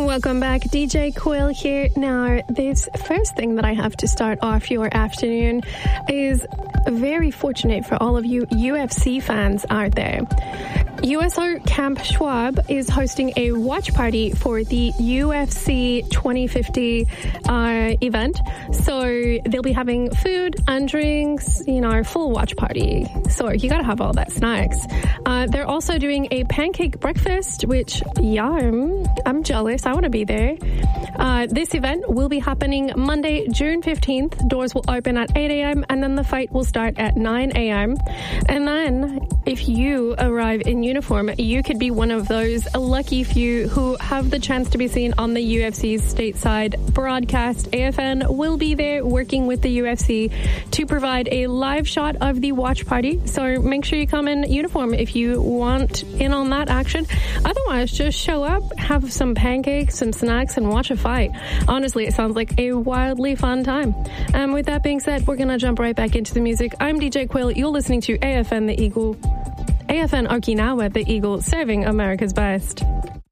Welcome back. DJ Quill here. Now, this first thing that I have to start off your afternoon is very fortunate for all of you UFC fans out there. USO Camp Schwab is hosting a watch party for the UFC 2050 event. So they'll be having food and drinks, full watch party. So you gotta have all that snacks. They're also doing a pancake breakfast, which, I'm jealous. I want to be there. This event will be happening Monday, June 15th. Doors will open at 8 a.m. and then the fight will start at 9 a.m. And then if you arrive in uniform, you could be one of those lucky few who have the chance to be seen on the UFC's stateside broadcast. AFN will be there working with the UFC to provide a live shot of the watch party. So make sure you come in uniform if you want in on that action. Otherwise, just show up, have some pancakes, some snacks, and watch a fight. Honestly, it sounds like a wildly fun time. With that being said, we're going to jump right back into the music. I'm DJ Quill. You're listening to AFN The Eagle. AFN Okinawa, The Eagle, serving America's best.